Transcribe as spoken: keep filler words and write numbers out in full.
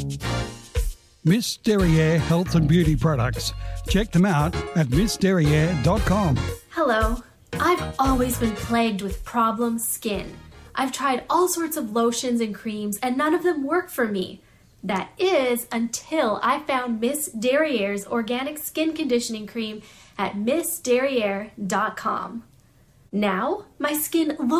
Miss Derriere Health and Beauty Products. Check them out at miss derriere dot com. Hello. I've always been plagued with problem skin. I've tried all sorts of lotions and creams and none of them work for me. That is until I found Miss Derriere's organic skin conditioning cream at miss derriere dot com. Now, my skin looks